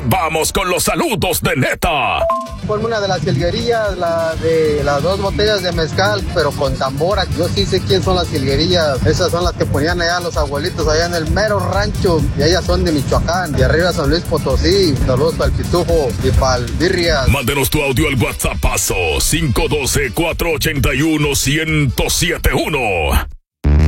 vamos con los saludos de neta. Ponme una de las jilguerillas, la de las 2 botellas de mezcal, pero con tambora. Yo sí sé quién son las jilguerillas. Esas son las que ponían allá los abuelitos allá en el mero rancho. Y ellas son de Michoacán, de arriba San Luis Potosí. Saludos para el Pitufo y para el Birrias. Mándenos tu audio al WhatsApp 512-481-1071.